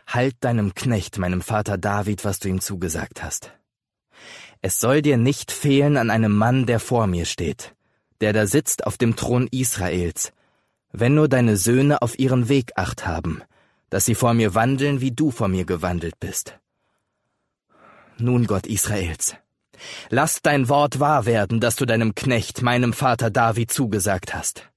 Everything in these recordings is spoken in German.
halt deinem Knecht, meinem Vater David, was du ihm zugesagt hast. Es soll dir nicht fehlen an einem Mann, der vor mir steht, der da sitzt auf dem Thron Israels, wenn nur deine Söhne auf ihren Weg Acht haben, dass sie vor mir wandeln, wie du vor mir gewandelt bist. Nun, Gott Israels, lass dein Wort wahr werden, das du deinem Knecht, meinem Vater David, zugesagt hast.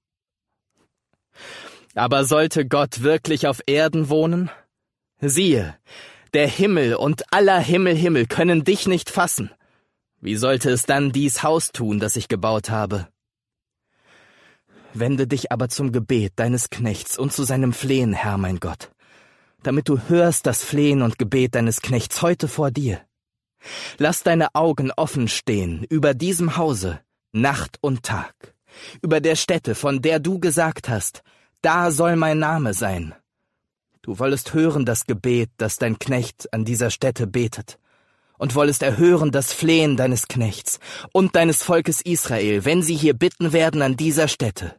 Aber sollte Gott wirklich auf Erden wohnen? Siehe, der Himmel und aller Himmel können dich nicht fassen. Wie sollte es dann dies Haus tun, das ich gebaut habe? Wende dich aber zum Gebet deines Knechts und zu seinem Flehen, Herr mein Gott, damit du hörst das Flehen und Gebet deines Knechts heute vor dir. Lass deine Augen offen stehen über diesem Hause, Nacht und Tag, über der Stätte, von der du gesagt hast, da soll mein Name sein. Du wollest hören das Gebet, das dein Knecht an dieser Stätte betet, und wollest erhören das Flehen deines Knechts und deines Volkes Israel, wenn sie hier bitten werden an dieser Stätte.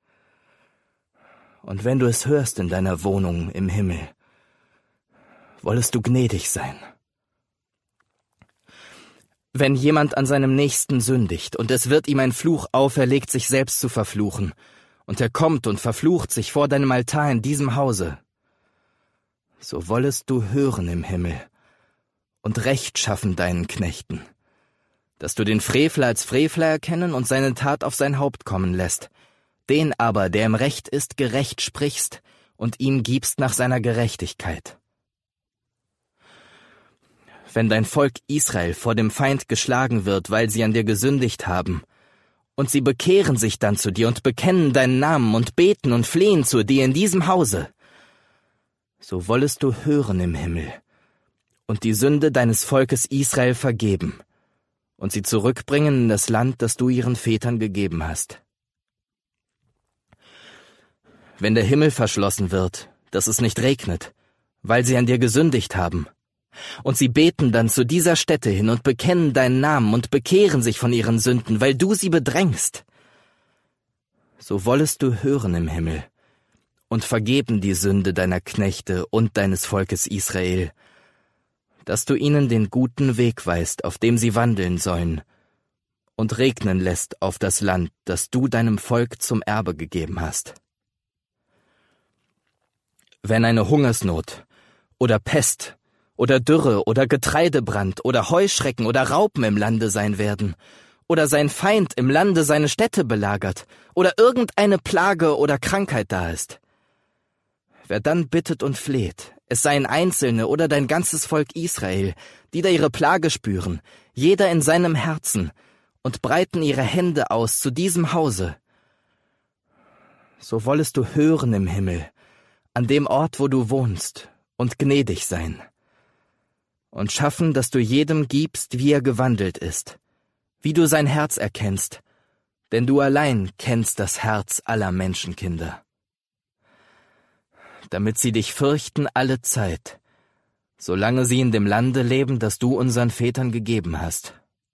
Und wenn du es hörst in deiner Wohnung im Himmel, wollest du gnädig sein. Wenn jemand an seinem Nächsten sündigt, und es wird ihm ein Fluch auferlegt, sich selbst zu verfluchen, und er kommt und verflucht sich vor deinem Altar in diesem Hause, so wollest du hören im Himmel und Recht schaffen deinen Knechten, dass du den Frevler als Frevler erkennen und seine Tat auf sein Haupt kommen lässt, den aber, der im Recht ist, gerecht sprichst und ihm gibst nach seiner Gerechtigkeit. Wenn dein Volk Israel vor dem Feind geschlagen wird, weil sie an dir gesündigt haben, und sie bekehren sich dann zu dir und bekennen deinen Namen und beten und flehen zu dir in diesem Hause, so wollest du hören im Himmel und die Sünde deines Volkes Israel vergeben und sie zurückbringen in das Land, das du ihren Vätern gegeben hast. Wenn der Himmel verschlossen wird, dass es nicht regnet, weil sie an dir gesündigt haben, und sie beten dann zu dieser Stätte hin und bekennen deinen Namen und bekehren sich von ihren Sünden, weil du sie bedrängst, so wollest du hören im Himmel und vergeben die Sünde deiner Knechte und deines Volkes Israel, dass du ihnen den guten Weg weist, auf dem sie wandeln sollen, und regnen lässt auf das Land, das du deinem Volk zum Erbe gegeben hast. Wenn eine Hungersnot oder Pest oder Dürre oder Getreidebrand oder Heuschrecken oder Raupen im Lande sein werden, oder sein Feind im Lande seine Städte belagert, oder irgendeine Plage oder Krankheit da ist, wer dann bittet und fleht, es seien Einzelne oder dein ganzes Volk Israel, die da ihre Plage spüren, jeder in seinem Herzen, und breiten ihre Hände aus zu diesem Hause, so wollest du hören im Himmel, an dem Ort, wo du wohnst, und gnädig sein, und schaffen, dass du jedem gibst, wie er gewandelt ist, wie du sein Herz erkennst, denn du allein kennst das Herz aller Menschenkinder, damit sie dich fürchten alle Zeit, solange sie in dem Lande leben, das du unseren Vätern gegeben hast.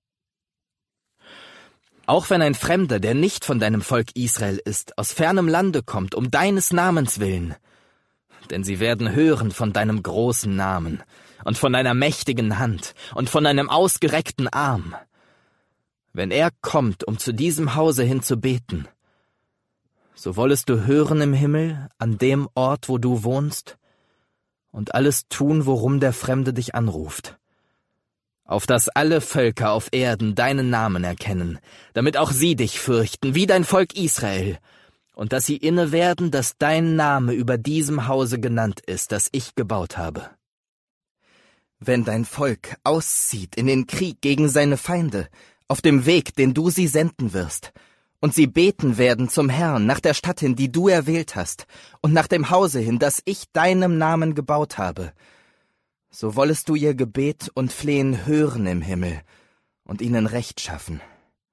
Auch wenn ein Fremder, der nicht von deinem Volk Israel ist, aus fernem Lande kommt, um deines Namens willen, denn sie werden hören von deinem großen Namen und von deiner mächtigen Hand und von deinem ausgereckten Arm, wenn er kommt, um zu diesem Hause hin zu beten, so wollest du hören im Himmel, an dem Ort, wo du wohnst, und alles tun, worum der Fremde dich anruft, auf dass alle Völker auf Erden deinen Namen erkennen, damit auch sie dich fürchten, wie dein Volk Israel, und dass sie inne werden, dass dein Name über diesem Hause genannt ist, das ich gebaut habe. Wenn dein Volk auszieht in den Krieg gegen seine Feinde, auf dem Weg, den du sie senden wirst, und sie beten werden zum Herrn nach der Stadt hin, die du erwählt hast, und nach dem Hause hin, das ich deinem Namen gebaut habe, so wollest du ihr Gebet und Flehen hören im Himmel und ihnen Recht schaffen.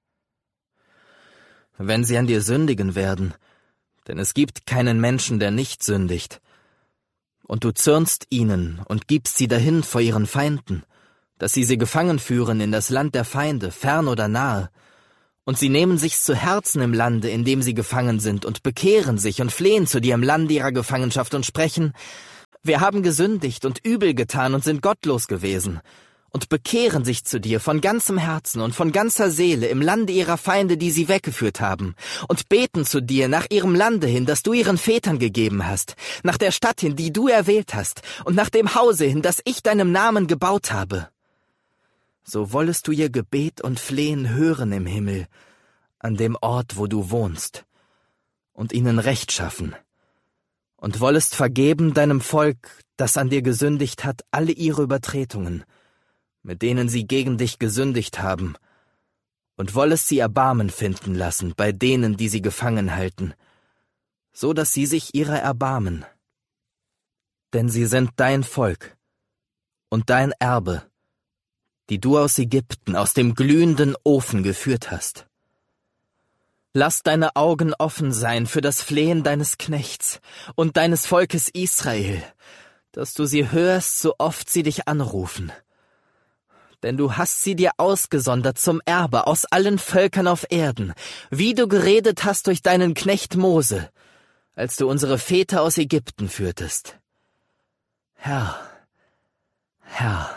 Wenn sie an dir sündigen werden, denn es gibt keinen Menschen, der nicht sündigt, und du zürnst ihnen und gibst sie dahin vor ihren Feinden, dass sie gefangen führen in das Land der Feinde, fern oder nahe, und sie nehmen sich's zu Herzen im Lande, in dem sie gefangen sind, und bekehren sich und flehen zu dir im Lande ihrer Gefangenschaft und sprechen, Wir haben gesündigt und übel getan und sind gottlos gewesen und bekehren sich zu dir von ganzem Herzen und von ganzer Seele im Lande ihrer Feinde, die sie weggeführt haben, und beten zu dir nach ihrem Lande hin, das du ihren Vätern gegeben hast, nach der Stadt hin, die du erwählt hast, und nach dem Hause hin, das ich deinem Namen gebaut habe. So wollest du ihr Gebet und Flehen hören im Himmel, an dem Ort, wo du wohnst, und ihnen Recht schaffen, und wollest vergeben deinem Volk, das an dir gesündigt hat, alle ihre Übertretungen, mit denen sie gegen dich gesündigt haben, und wollest sie Erbarmen finden lassen bei denen, die sie gefangen halten, so dass sie sich ihrer erbarmen. Denn sie sind dein Volk und dein Erbe, die du aus Ägypten, aus dem glühenden Ofen geführt hast. Lass deine Augen offen sein für das Flehen deines Knechts und deines Volkes Israel, dass du sie hörst, so oft sie dich anrufen. Denn du hast sie dir ausgesondert zum Erbe aus allen Völkern auf Erden, wie du geredet hast durch deinen Knecht Mose, als du unsere Väter aus Ägypten führtest. Herr, Herr.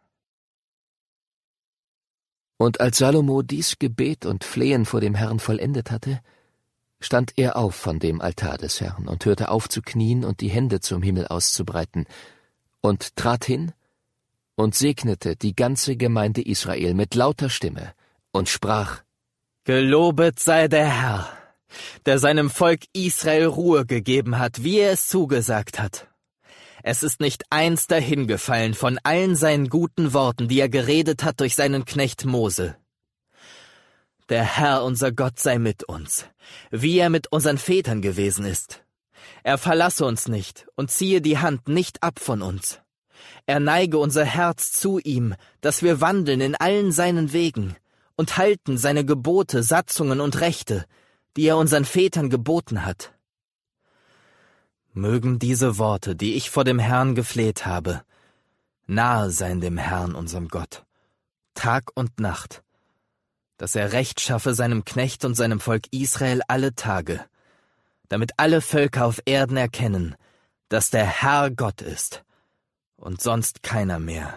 Und als Salomo dies Gebet und Flehen vor dem Herrn vollendet hatte, stand er auf von dem Altar des Herrn und hörte auf zu knien und die Hände zum Himmel auszubreiten und trat hin und segnete die ganze Gemeinde Israel mit lauter Stimme und sprach: Gelobet sei der Herr, der seinem Volk Israel Ruhe gegeben hat, wie er es zugesagt hat. Es ist nicht eins dahingefallen von allen seinen guten Worten, die er geredet hat durch seinen Knecht Mose. Der Herr, unser Gott, sei mit uns, wie er mit unseren Vätern gewesen ist. Er verlasse uns nicht und ziehe die Hand nicht ab von uns. Er neige unser Herz zu ihm, dass wir wandeln in allen seinen Wegen und halten seine Gebote, Satzungen und Rechte, die er unseren Vätern geboten hat. Mögen diese Worte, die ich vor dem Herrn gefleht habe, nahe sein dem Herrn, unserem Gott, Tag und Nacht, dass er Recht schaffe seinem Knecht und seinem Volk Israel alle Tage, damit alle Völker auf Erden erkennen, dass der Herr Gott ist und sonst keiner mehr.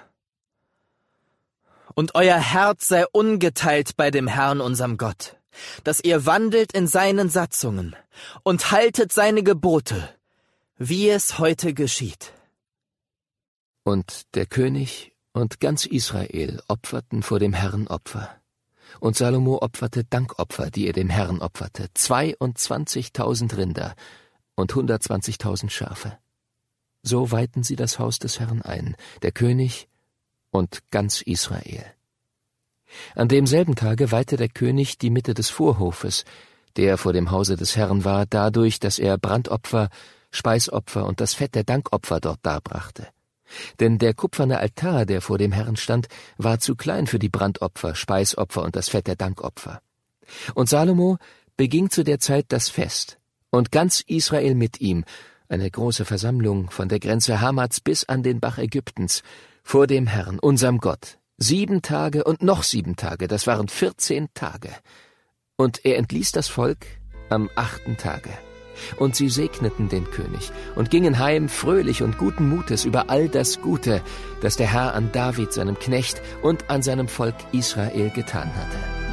Und euer Herz sei ungeteilt bei dem Herrn, unserem Gott, dass ihr wandelt in seinen Satzungen und haltet seine Gebote, wie es heute geschieht. Und der König und ganz Israel opferten vor dem Herrn Opfer. Und Salomo opferte Dankopfer, die er dem Herrn opferte, 22.000 Rinder und 120.000 Schafe. So weihten sie das Haus des Herrn ein, der König und ganz Israel. An demselben Tage weihte der König die Mitte des Vorhofes, der vor dem Hause des Herrn war, dadurch, dass er Brandopfer, Speisopfer und das Fett der Dankopfer dort darbrachte. Denn der kupferne Altar, der vor dem Herrn stand, war zu klein für die Brandopfer, Speisopfer und das Fett der Dankopfer. Und Salomo beging zu der Zeit das Fest, und ganz Israel mit ihm, eine große Versammlung von der Grenze Hamats bis an den Bach Ägyptens, vor dem Herrn, unserem Gott, 7 Tage und noch 7 Tage, das waren 14 Tage. Und er entließ das Volk am 8. Tage. Und sie segneten den König und gingen heim fröhlich und guten Mutes über all das Gute, das der Herr an David, seinem Knecht, und an seinem Volk Israel getan hatte.